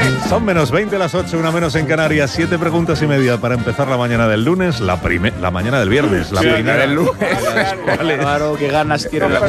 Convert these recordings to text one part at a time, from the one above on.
Son menos 20 las 8, una menos en Canarias. 7 preguntas y media para empezar la mañana del lunes, la mañana del viernes, la primera del lunes. Claro, qué ganas quiero la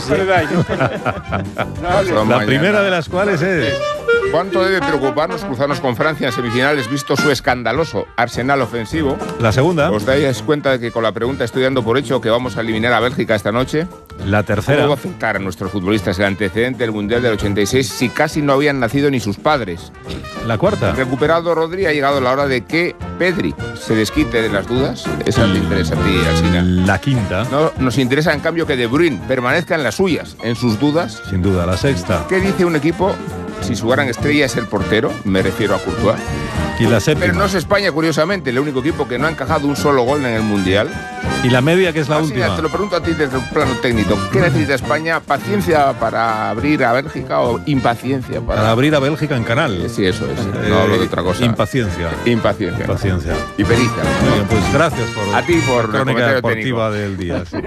primera de las cuales es... ¿Cuánto debe preocuparnos cruzarnos con Francia en semifinales visto su escandaloso arsenal ofensivo? La segunda. ¿Os dais cuenta de que con la pregunta estoy dando por hecho que vamos a eliminar a Bélgica esta noche? La tercera. ¿Cómo va a afectar a nuestros futbolistas el antecedente del Mundial del 86 si casi no habían nacido ni sus padres? La cuarta. Recuperado Rodri, ha llegado la hora de que Pedri se desquite de las dudas. Esa te interesa a ti, Alsina. La quinta. No, nos interesa en cambio que De Bruyne permanezca en las suyas, en sus dudas. Sin duda, la sexta. ¿Qué dice un equipo si su gran estrella es el portero? Me refiero a Courtois. Y la séptima. Pero no es España, curiosamente, el único equipo que no ha encajado un solo gol en el Mundial. Y la media, que es la última. última. Te lo pregunto a ti desde el plano técnico. ¿Qué necesita España? ¿Paciencia para abrir a Bélgica o impaciencia para abrir a Bélgica en canal? Sí, eso es. No hablo de otra cosa. Impaciencia. Impaciencia. Paciencia. Y pericia. Muy bien, pues gracias por a ti por la crónica deportiva del día. Sí.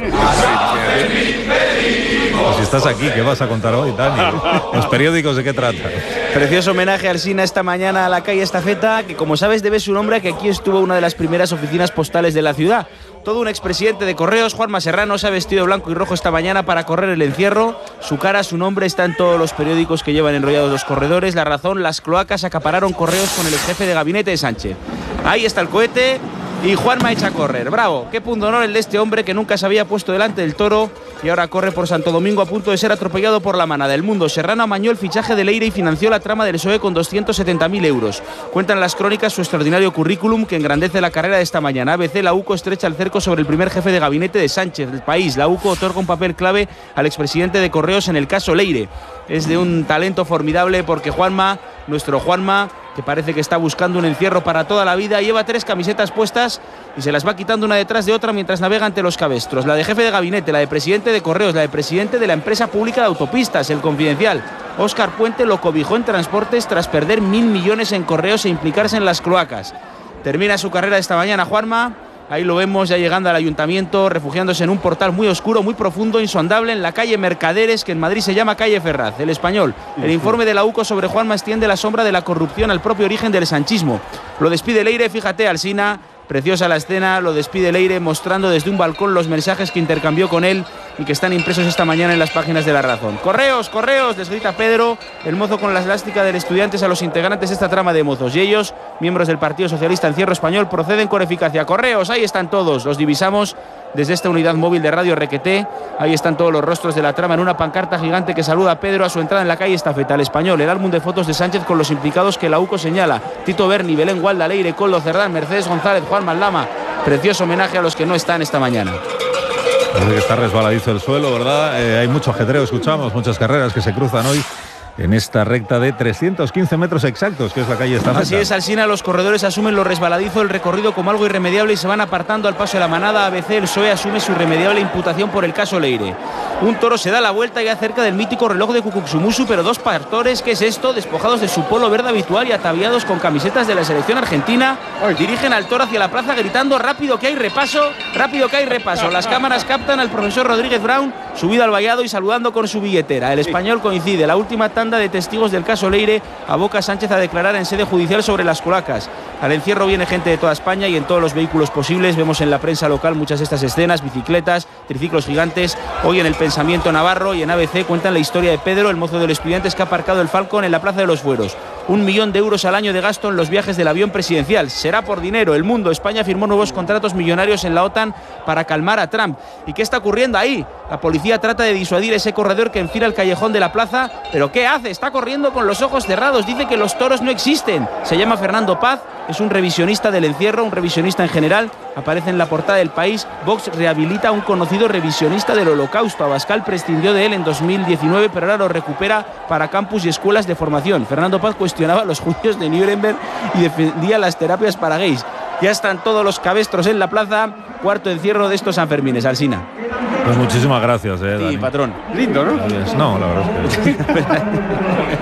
Pues si estás aquí, ¿qué vas a contar hoy, Dani? ¿Los periódicos de qué trata? Precioso homenaje a Alsina esta mañana a la calle Estafeta, que como sabes debe su nombre a que aquí estuvo una de las primeras oficinas postales de la ciudad. Todo un expresidente de Correos, Juanma Serrano, se ha vestido blanco y rojo esta mañana para correr el encierro. Su cara, su nombre está en todos los periódicos que llevan enrollados los corredores. La razón, las cloacas acapararon Correos con el exjefe de gabinete de Sánchez. Ahí está el cohete y Juanma echa a correr. Bravo, qué punto honor el de este hombre que nunca se había puesto delante del toro y ahora corre por Santo Domingo a punto de ser atropellado por la manada del mundo. Serrano amañó el fichaje de Leire y financió la trama del PSOE con 270.000 euros. Cuentan las crónicas su extraordinario currículum que engrandece la carrera de esta mañana. ABC, la UCO estrecha el cerco sobre el primer jefe de gabinete de Sánchez. El País, la UCO otorga un papel clave al expresidente de Correos en el caso Leire. Es de un talento formidable porque Juanma, nuestro Juanma, que parece que está buscando un encierro para toda la vida, lleva 3 camisetas puestas y se las va quitando una detrás de otra mientras navega ante los cabestros. La de jefe de gabinete, la de presidente de Correos, la de presidente de la empresa pública de autopistas, El Confidencial. Óscar Puente lo cobijó en transportes tras perder 1.000 millones en Correos e implicarse en las cloacas. Termina su carrera esta mañana Juanma. Ahí lo vemos ya llegando al ayuntamiento, refugiándose en un portal muy oscuro, muy profundo, insondable, en la calle Mercaderes, que en Madrid se llama calle Ferraz. El Español. El informe de la UCO sobre Juanma extiende la sombra de la corrupción al propio origen del sanchismo. Lo despide Leire, fíjate, Alsina. Preciosa la escena, lo despide Leire mostrando desde un balcón los mensajes que intercambió con él y que están impresos esta mañana en las páginas de La Razón. ¡Correos, correos!, les grita Pedro, el mozo con la elástica del Estudiantes a los integrantes de esta trama de mozos. Y ellos, miembros del Partido Socialista Encierro Español, proceden con eficacia. ¡Correos! Ahí están todos, los divisamos desde esta unidad móvil de Radio Requeté. Ahí están todos los rostros de la trama en una pancarta gigante que saluda a Pedro a su entrada en la calle Estafeta. El Español, el álbum de fotos de Sánchez con los implicados que la UCO señala: Tito Berni, Belén Gualda, Leire, Coldo Cerdán, Mercedes González, Juan Maldama. Precioso homenaje a los que no están esta mañana. Parece que está resbaladizo el suelo, ¿verdad? Hay mucho ajetreo, escuchamos, muchas carreras que se cruzan hoy en esta recta de 315 metros exactos, que es la calle Estafeta. Así es, Alsina, los corredores asumen lo resbaladizo del recorrido como algo irremediable y se van apartando al paso de la manada. ABC, el PSOE asume su irremediable imputación por el caso Leire. Un toro se da la vuelta ya cerca del mítico reloj de Cucuxumusu, pero 2 pastores, ¿qué es esto?, despojados de su polo verde habitual y ataviados con camisetas de la selección argentina, dirigen al toro hacia la plaza gritando: rápido que hay repaso, rápido que hay repaso. Las cámaras captan al profesor Rodríguez Brown subido al vallado y saludando con su billetera. El Español coincide. La última tanda de testigos del caso Leire aboca a Sánchez a declarar en sede judicial sobre las cloacas. Al encierro viene gente de toda España y en todos los vehículos posibles. Vemos en la prensa local muchas de estas escenas: bicicletas, triciclos gigantes. Hoy en El Pensamiento Navarro y en ABC cuentan la historia de Pedro, el mozo del Estudiantes que ha aparcado el Falcon en la Plaza de los Fueros. 1 millón de euros al año de gasto en los viajes del avión presidencial. Será por dinero. El Mundo. España firmó nuevos contratos millonarios en la OTAN para calmar a Trump. ¿Y qué está ocurriendo ahí? La policía trata de disuadir ese corredor que enfila el callejón de la plaza. ¿Pero qué hace? Está corriendo con los ojos cerrados. Dice que los toros no existen. Se llama Fernando Paz. Es un revisionista del encierro, un revisionista en general. Aparece en la portada del País. Vox rehabilita a un conocido revisionista del Holocausto. Abascal prescindió de él en 2019, pero ahora lo recupera para campus y escuelas de formación. Fernando Paz cuestionaba los juicios de Nuremberg y defendía las terapias para gays. Ya están todos los cabestros en la plaza. Cuarto encierro de estos Sanfermines, Alsina. Pues muchísimas gracias, Sí, Dani. patrón. Lindo, ¿no? No, la verdad es que...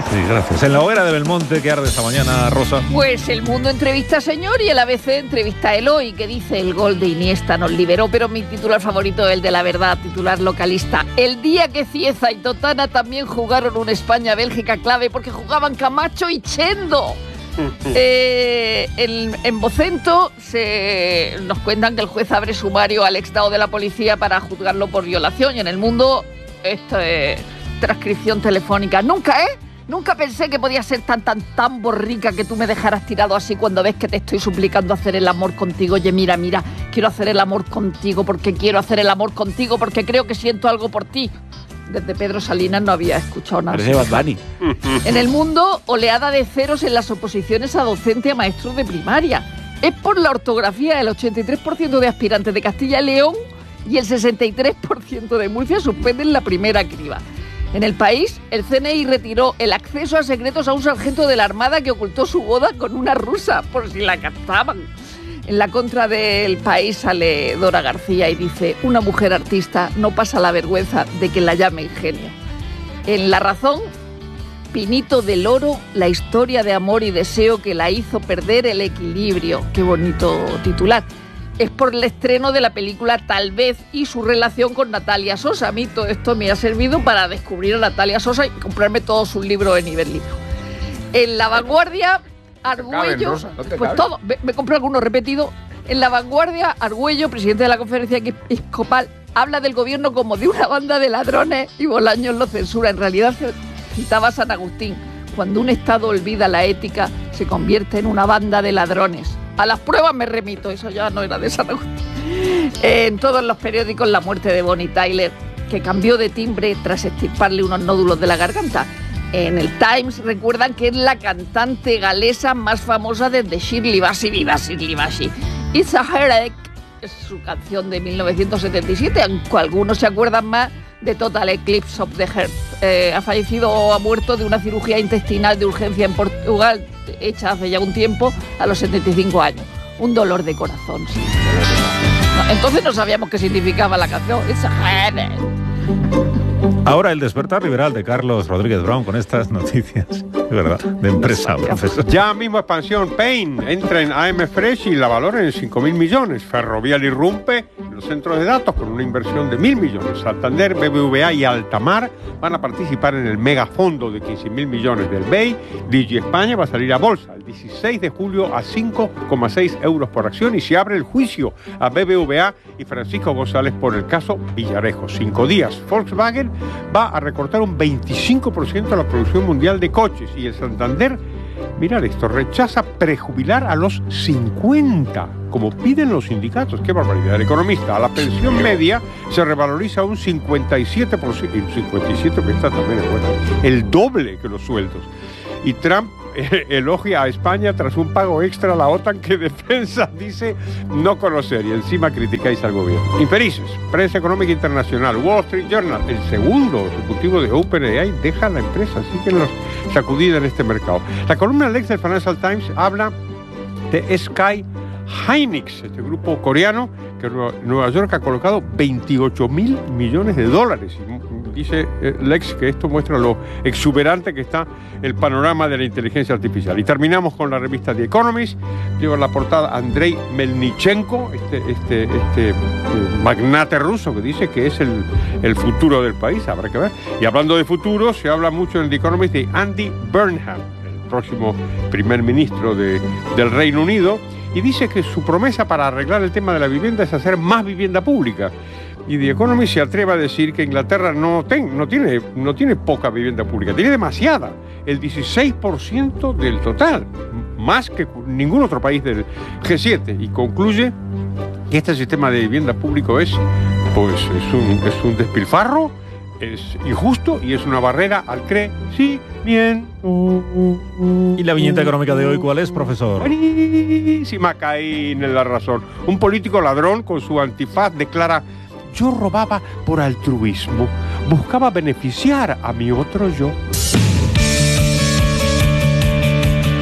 Sí, gracias. En la hoguera de Belmonte, ¿qué arde esta mañana, Rosa? Pues El Mundo entrevista a Señor y el ABC entrevista a Eloy, que dice: el gol de Iniesta nos liberó, pero mi titular favorito es el de La Verdad, titular localista. El día que Cieza y Totana también jugaron un España-Bélgica clave, porque jugaban Camacho y Chendo. En Vocento nos cuentan que el juez abre sumario al exdao de la policía para juzgarlo por violación, y en El Mundo esto es transcripción telefónica. Nunca pensé que podía ser tan borrica que tú me dejaras tirado así cuando ves que te estoy suplicando hacer el amor contigo. Oye, mira, quiero hacer el amor contigo porque quiero hacer el amor contigo porque creo que siento algo por ti. Desde Pedro Salinas no había escuchado nada. Parece Bad Bunny. En El Mundo, oleada de ceros en las oposiciones a docente a maestros de primaria. Es por la ortografía. El 83% de aspirantes de Castilla y León y el 63% de Murcia suspenden la primera criba. En El País, el CNI retiró el acceso a secretos a un sargento de la Armada que ocultó su boda con una rusa, por si la captaban. En la contra del País sale Dora García y dice: una mujer artista no pasa la vergüenza de que la llamen genio. En La Razón, Pinito del Oro, la historia de amor y deseo que la hizo perder el equilibrio. Qué bonito titular. Es por el estreno de la película Tal vez y su relación con Natalia Sosa. A mí todo esto me ha servido para descubrir a Natalia Sosa y comprarme todos sus libros en Iberlibro. En La Vanguardia, Argüello, pues todo, me compré algunos repetidos. En La Vanguardia, Argüello, presidente de la Conferencia Episcopal, habla del gobierno como de una banda de ladrones y Bolaños lo censura. En realidad citaba a San Agustín: cuando un Estado olvida la ética, se convierte en una banda de ladrones. A las pruebas me remito, eso ya no era de San Agustín. En todos los periódicos, la muerte de Bonnie Tyler, que cambió de timbre tras extirparle unos nódulos de la garganta. En el Times recuerdan que es la cantante galesa más famosa desde Shirley Bassey. ¡Viva Shirley Bassey! It's a Headache es su canción de 1977, aunque algunos se acuerdan más de Total Eclipse of the Heart. Ha fallecido o ha muerto de una cirugía intestinal de urgencia en Portugal, hecha hace ya un tiempo, a los 75 años. Un dolor de corazón, sí. No, entonces no sabíamos qué significaba la canción. It's a headache. Ahora el despertar liberal de Carlos Rodríguez Brown con estas noticias, de verdad, de empresa, profesor. Ya mismo expansión, Pain entra en AM Fresh y la valora en 5.000 millones. Ferrovial irrumpe en los centros de datos con una inversión de 1.000 millones. Santander, BBVA y Altamar van a participar en el megafondo de 15.000 millones del BEI. Digi España va a salir a bolsa el 16 de julio a 5,6 euros por acción y se abre el juicio a BBVA y Francisco González por el caso Villarejo. 5 días. Volkswagen va a recortar un 25% de la producción mundial de coches y el Santander, mirad esto, rechaza prejubilar a los 50, como piden los sindicatos. ¡Qué barbaridad! El economista: a la pensión media se revaloriza un 57%, y un 57% que está también bueno, el doble que los sueldos. Y Trump elogia a España tras un pago extra a la OTAN que Defensa dice no conocer, y encima criticáis al gobierno. Infelices. Prensa Económica Internacional. Wall Street Journal: el segundo ejecutivo de OpenAI deja la empresa, así que los sacudida en este mercado. La columna Lex del Financial Times habla de Sky Hynix, este grupo coreano que Nueva York ha colocado 28.000 millones de dólares. Y dice Lex que esto muestra lo exuberante que está el panorama de la inteligencia artificial. Y terminamos con la revista The Economist. Lleva en la portada Andrei Melnichenko, este magnate ruso que dice que es el futuro del país. Habrá que ver. Y hablando de futuro, se habla mucho en The Economist de Andy Burnham, el próximo primer ministro del Reino Unido. Y dice que su promesa para arreglar el tema de la vivienda es hacer más vivienda pública. Y The Economist se atreve a decir que Inglaterra no tiene poca vivienda pública, tiene demasiada, el 16% del total, más que ningún otro país del G7. Y concluye que este sistema de vivienda público es un despilfarro, es injusto y es una barrera al crecimiento. ¿Y la viñeta económica de hoy cuál es, profesor? Buenísima, caí en la razón. Un político ladrón con su antifaz declara: yo robaba por altruismo, buscaba beneficiar a mi otro yo.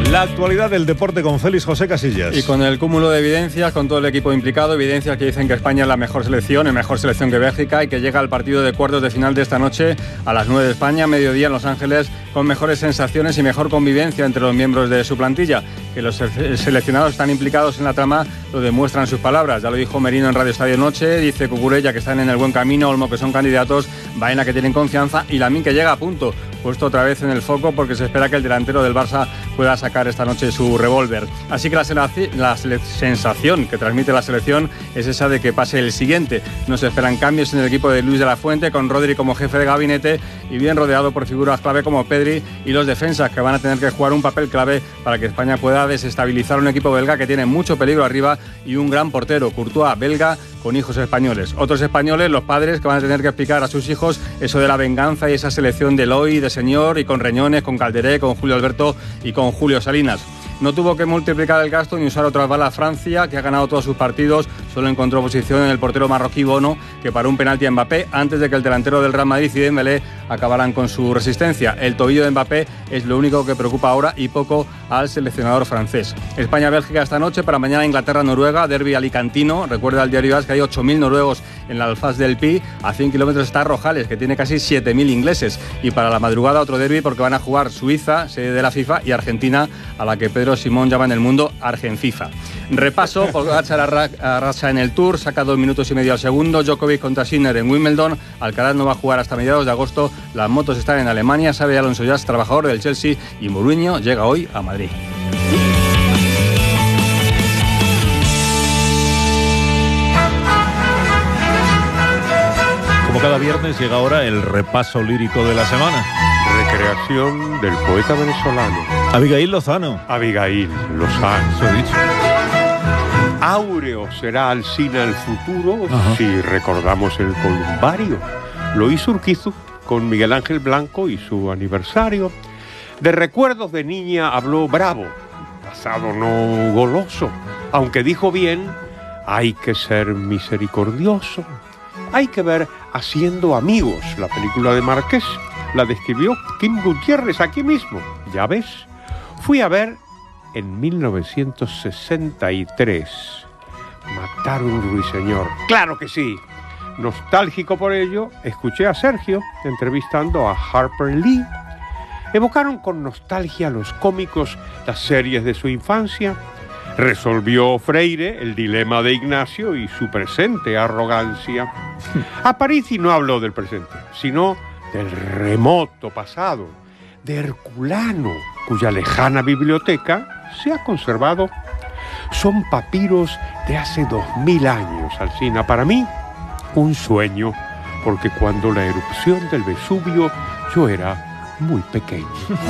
La actualidad del deporte con Félix José Casillas. Y con el cúmulo de evidencias, con todo el equipo implicado, evidencias que dicen que España es la mejor selección que Bélgica y que llega al partido de cuartos de final de esta noche a las 9 de España, mediodía en Los Ángeles, con mejores sensaciones y mejor convivencia entre los miembros de su plantilla. Que los seleccionados están implicados en la trama lo demuestran sus palabras. Ya lo dijo Merino en Radio Estadio Noche, dice Cucurella que están en el buen camino, Olmo que son candidatos, Baena que tienen confianza y Lamine que llega a punto, puesto otra vez en el foco porque se espera que el delantero del Barça pueda sacar esta noche su revólver. Así que la sensación que transmite la selección es esa de que pase el siguiente. No se esperan cambios en el equipo de Luis de la Fuente, con Rodri como jefe de gabinete y bien rodeado por figuras clave como Pedri y los defensas, que van a tener que jugar un papel clave para que España pueda desestabilizar un equipo belga que tiene mucho peligro arriba y un gran portero, Courtois, belga, con hijos españoles. Otros españoles, los padres, que van a tener que explicar a sus hijos eso de la venganza y esa selección de Eloy, de Señor, y con Reñones, con Calderé, con Julio Alberto y con Julio Salinas. No tuvo que multiplicar el gasto ni usar otras balas Francia, que ha ganado todos sus partidos. Solo encontró posición en el portero marroquí Bono, que paró un penalti a Mbappé antes de que el delantero del Real Madrid y Dembélé acabaran con su resistencia. El tobillo de Mbappé es lo único que preocupa ahora y poco al seleccionador francés. España-Bélgica esta noche, para mañana Inglaterra-Noruega, derbi alicantino. Recuerda al diario AS que hay 8.000 noruegos en la Alfaz del Pi. A 100 kilómetros está Rojales, que tiene casi 7.000 ingleses. Y para la madrugada otro derbi porque van a jugar Suiza, sede de la FIFA, y Argentina, a la que Pedro Simón llama en el mundo Argenfifa. Repaso, Pogačar arrasa en el Tour, saca 2 minutos y medio al segundo. Djokovic contra Sinner en Wimbledon. Alcaraz no va a jugar hasta mediados de agosto. Las motos están en Alemania. Xabi Alonso ya es trabajador del Chelsea y Mourinho llega hoy a Madrid. Como cada viernes llega ahora el repaso lírico de la semana. Recreación del poeta venezolano Abigail Lozano. Abigail Lozano. Eso he dicho. Áureo será Alsina el futuro. Ajá. Si recordamos el Columbario. Lo hizo Urquizu con Miguel Ángel Blanco y su aniversario. De recuerdos de niña habló Bravo, pasado no goloso, aunque dijo bien, hay que ser misericordioso. Hay que ver Haciendo Amigos, la película de Márquez. La describió Kim Gutiérrez aquí mismo. Ya ves, fui a ver en 1963 Matar un ruiseñor. ¡Claro que sí! Nostálgico por ello, escuché a Sergio entrevistando a Harper Lee. Evocaron con nostalgia los cómicos, las series de su infancia. Resolvió Freire el dilema de Ignacio y su presente arrogancia. Aparici no habló del presente, sino del remoto pasado, de Herculano, cuya lejana biblioteca se ha conservado. Son papiros de hace 2000 años, Alsina. Para mí, un sueño, porque cuando la erupción del Vesubio yo era muy pequeño.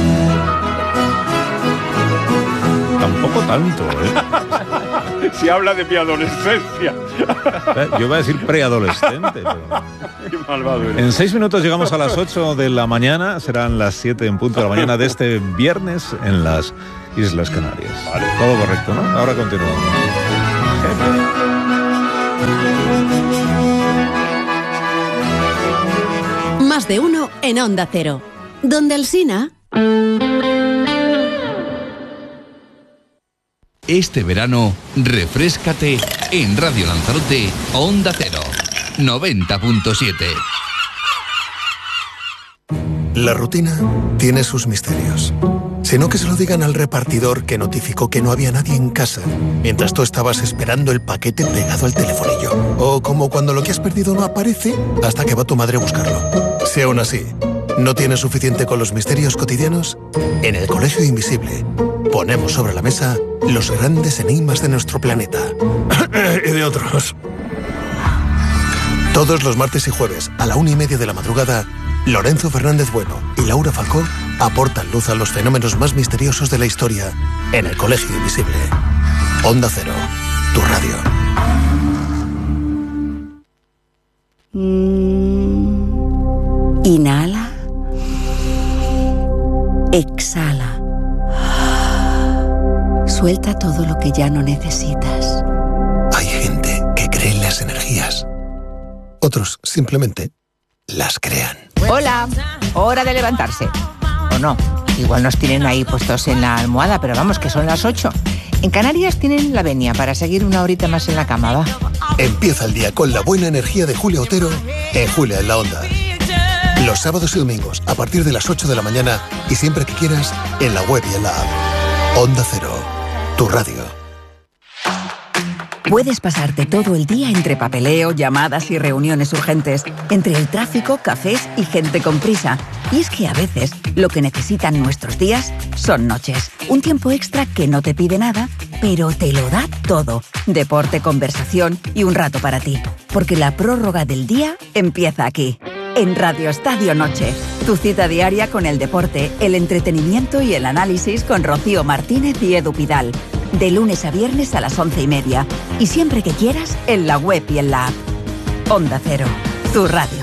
Tampoco tanto, ¿eh? Si habla de mi adolescencia. Yo iba a decir preadolescente, pero... Qué malvado eres. En 6 minutos llegamos a las 8 de la mañana, serán las 7 en punto de la mañana de este viernes en las Islas Canarias. Vale. Todo correcto, ¿no? Ahora continuamos. Más de uno en Onda Cero. Donde Alsina. Este verano, refréscate en Radio Lanzarote, Onda Cero, 90.7. La rutina tiene sus misterios. Sino que se lo digan al repartidor que notificó que no había nadie en casa mientras tú estabas esperando el paquete pegado al telefonillo. O como cuando lo que has perdido no aparece hasta que va tu madre a buscarlo. Si aún así no tienes suficiente con los misterios cotidianos, en el Colegio Invisible ponemos sobre la mesa los grandes enigmas de nuestro planeta. Y de otros. Todos los martes y jueves a la 1:30 de la madrugada, Lorenzo Fernández Bueno y Laura Falcó aportan luz a los fenómenos más misteriosos de la historia en el Colegio Invisible. Onda Cero, tu radio. Inhala. Exhala. Suelta todo lo que ya no necesitas. Hay gente que cree en las energías. Otros simplemente las crean. Hola, hora de levantarse. ¿O no? igual nos tienen ahí puestos en la almohada, pero vamos, que son las 8. En Canarias tienen la venia para seguir una horita más en la cama, va. Empieza el día con la buena energía de Julia Otero en Julia en la Onda. Los sábados y domingos a partir de las 8 de la mañana y siempre que quieras en la web y en la app. Onda Cero, tu radio. Puedes pasarte todo el día entre papeleo, llamadas y reuniones urgentes, entre el tráfico, cafés y gente con prisa. Y es que a veces lo que necesitan nuestros días son noches. Un tiempo extra que no te pide nada, pero te lo da todo. Deporte, conversación y un rato para ti. Porque la prórroga del día empieza aquí. En Radio Estadio Noche, tu cita diaria con el deporte, el entretenimiento y el análisis con Rocío Martínez y Edu Pidal. De lunes a viernes a las 11:30. Y siempre que quieras, en la web y en la app. Onda Cero, tu radio.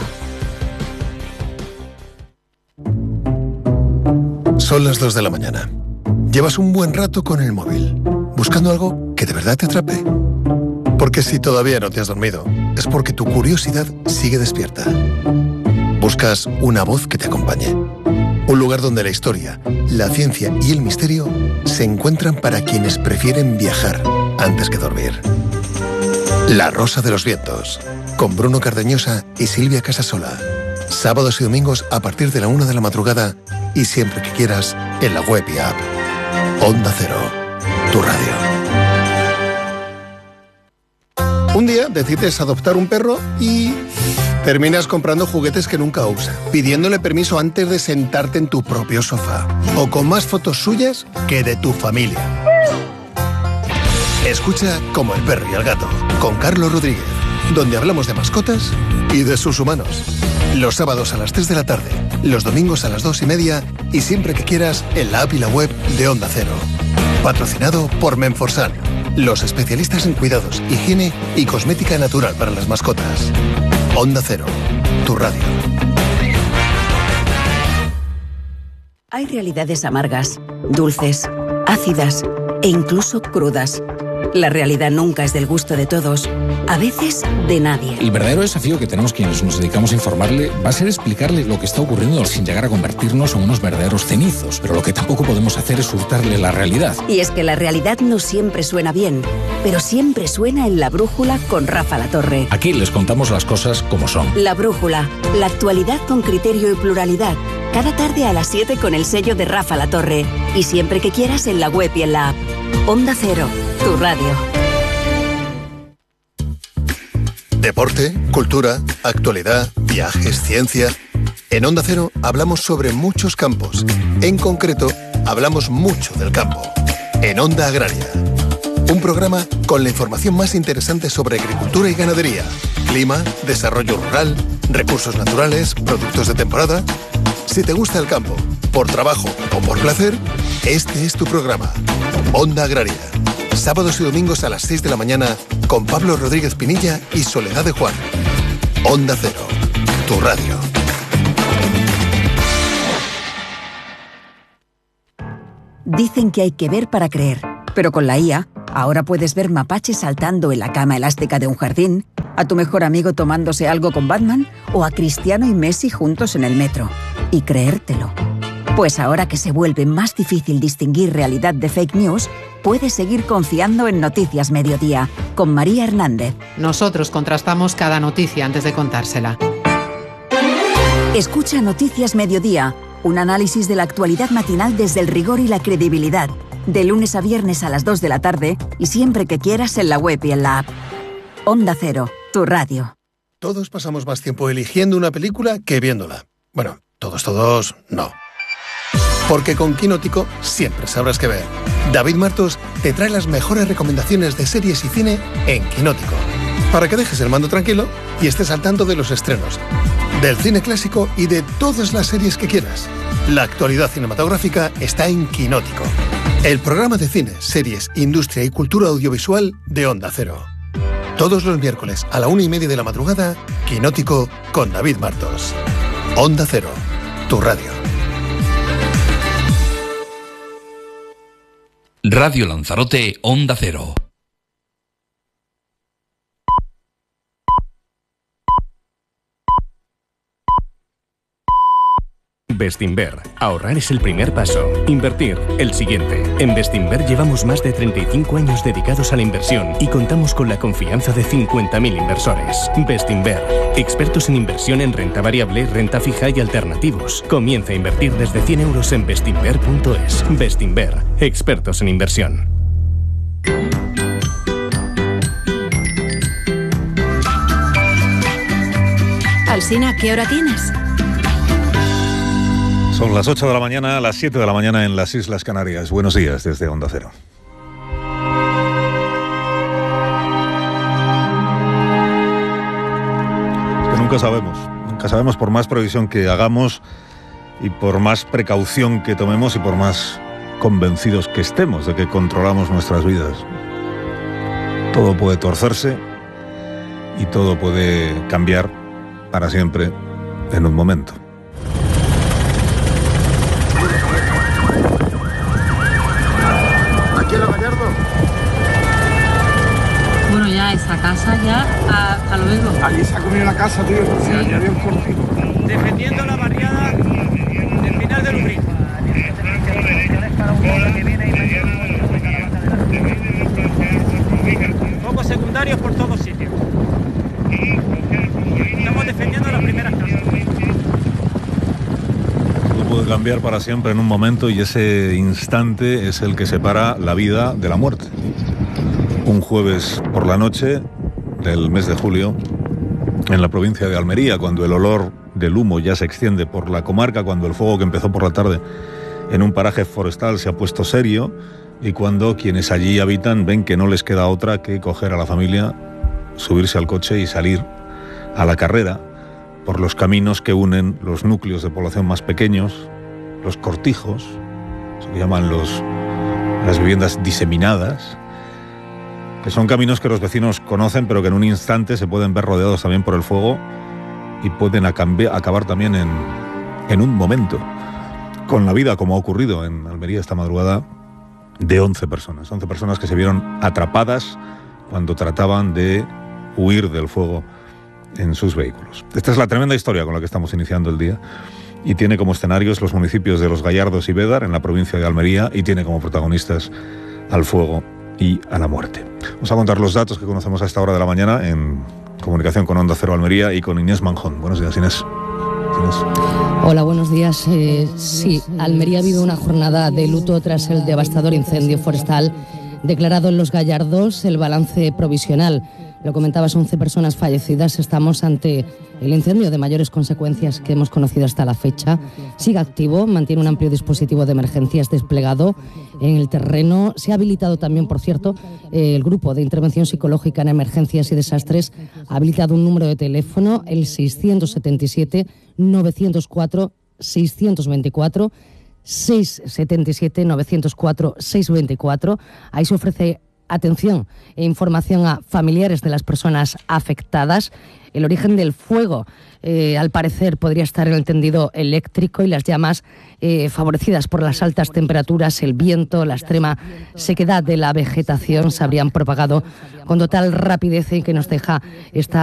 Son las 2 de la mañana. Llevas un buen rato con el móvil, buscando algo que de verdad te atrape. Porque si todavía no te has dormido, es porque tu curiosidad sigue despierta. Buscas una voz que te acompañe. Un lugar donde la historia, la ciencia y el misterio se encuentran para quienes prefieren viajar antes que dormir. La Rosa de los Vientos, con Bruno Cardeñosa y Silvia Casasola. Sábados y domingos a partir de la 1 de la madrugada y siempre que quieras en la web y app. Onda Cero, tu radio. Un día decides adoptar un perro y terminas comprando juguetes que nunca usa, pidiéndole permiso antes de sentarte en tu propio sofá, o con más fotos suyas que de tu familia. Escucha Como el perro y el gato, con Carlos Rodríguez, donde hablamos de mascotas y de sus humanos. Los sábados a las 3 de la tarde, los domingos a las 2:30 y siempre que quieras en la app y la web de Onda Cero. Patrocinado por Menforsan, los especialistas en cuidados, higiene y cosmética natural para las mascotas. Onda Cero, tu radio. Hay realidades amargas, dulces, ácidas e incluso crudas. La realidad nunca es del gusto de todos, a veces de nadie. El verdadero desafío que tenemos quienes nos dedicamos a informarle va a ser explicarle lo que está ocurriendo sin llegar a convertirnos en unos verdaderos cenizos. Pero lo que tampoco podemos hacer es hurtarle la realidad. Y es que la realidad no siempre suena bien, pero siempre suena en La Brújula con Rafa Latorre. Aquí les contamos las cosas como son. La Brújula, la actualidad con criterio y pluralidad. Cada tarde a las 7 con el sello de Rafa Latorre. Y siempre que quieras en la web y en la app. Onda Cero, tu radio. Deporte, cultura, actualidad, viajes, ciencia. En Onda Cero hablamos sobre muchos campos. En concreto, hablamos mucho del campo. En Onda Agraria. Un programa con la información más interesante sobre agricultura y ganadería, clima, desarrollo rural, recursos naturales, productos de temporada. Si te gusta el campo, por trabajo o por placer, este es tu programa. Onda Agraria. Sábados y domingos a las 6 de la mañana con Pablo Rodríguez Pinilla y Soledad de Juan. Onda Cero, tu radio. Dicen que hay que ver para creer, pero con la IA, ahora puedes ver mapaches saltando en la cama elástica de un jardín, a tu mejor amigo tomándose algo con Batman o a Cristiano y Messi juntos en el metro. Y creértelo. Pues ahora que se vuelve más difícil distinguir realidad de fake news, puedes seguir confiando en Noticias Mediodía, con María Hernández. Nosotros contrastamos cada noticia antes de contársela. Escucha Noticias Mediodía, un análisis de la actualidad matinal desde el rigor y la credibilidad, de lunes a viernes a las 2 de la tarde y siempre que quieras en la web y en la app. Onda Cero, tu radio. Todos pasamos más tiempo eligiendo una película que viéndola. Bueno, todos, no. Porque con Quinótico siempre sabrás qué ver. David Martos te trae las mejores recomendaciones de series y cine en Quinótico. Para que dejes el mando tranquilo y estés al tanto de los estrenos, del cine clásico y de todas las series que quieras. La actualidad cinematográfica está en Quinótico. El programa de cine, series, industria y cultura audiovisual de Onda Cero. Todos los miércoles a la 1:30 de la madrugada, Quinótico con David Martos. Onda Cero, tu radio. Radio Lanzarote, Onda Cero. Bestinver. Ahorrar es el primer paso. Invertir, el siguiente. En Bestinver llevamos más de 35 años dedicados a la inversión y contamos con la confianza de 50.000 inversores. Bestinver. Expertos en inversión en renta variable, renta fija y alternativos. Comienza a invertir desde 100 euros en bestinver.es. Bestinver. Expertos en inversión. Alsina, ¿qué hora tienes? Son las 8 de la mañana, las 7 de la mañana en las Islas Canarias. Buenos días desde Onda Cero. Es que nunca sabemos por más previsión que hagamos y por más precaución que tomemos y por más convencidos que estemos de que controlamos nuestras vidas. Todo puede torcerse y todo puede cambiar para siempre en un momento. ¿Aquí en la Gallardo? Bueno, ya esa casa ya, hasta luego. Allí se ha comido la casa, tío, sí. Allí había un cortico. Defendiendo la barriada del final del Ubrí. Focos secundarios por todos sitios. Estamos defendiendo las primeras casas. Todo puede cambiar para siempre en un momento y ese instante es el que separa la vida de la muerte. Un jueves por la noche del mes de julio, en la provincia de Almería, cuando el olor del humo ya se extiende por la comarca, cuando el fuego que empezó por la tarde en un paraje forestal se ha puesto serio y cuando quienes allí habitan ven que no les queda otra que coger a la familia, subirse al coche y salir a la carrera por los caminos que unen los núcleos de población más pequeños, los cortijos, eso que llaman las viviendas diseminadas, que son caminos que los vecinos conocen pero que en un instante se pueden ver rodeados también por el fuego y pueden acabar también en un momento con la vida, como ha ocurrido en Almería esta madrugada, de 11 personas que se vieron atrapadas cuando trataban de huir del fuego en sus vehículos. Esta es la tremenda historia con la que estamos iniciando el día y tiene como escenarios los municipios de Los Gallardos y Bédar, en la provincia de Almería, y tiene como protagonistas al fuego y a la muerte. Vamos a contar los datos que conocemos a esta hora de la mañana en comunicación con Onda Cero Almería y con Inés Manjón. Buenos días, Inés. Hola, buenos días. Sí, Almería vive una jornada de luto tras el devastador incendio forestal declarado en Los Gallardos. El balance provisional, lo comentabas, 11 personas fallecidas. Estamos ante el incendio de mayores consecuencias que hemos conocido hasta la fecha. Sigue activo, mantiene un amplio dispositivo de emergencias desplegado en el terreno. Se ha habilitado también, por cierto, el grupo de intervención psicológica en emergencias y desastres. Ha habilitado un número de teléfono, el 677-904-624, 677-904-624. Ahí se ofrece atención e información a familiares de las personas afectadas. El origen del fuego, al parecer, podría estar en el tendido eléctrico y las llamas favorecidas por las altas temperaturas, el viento, la extrema sequedad de la vegetación se habrían propagado con total rapidez y que nos deja esta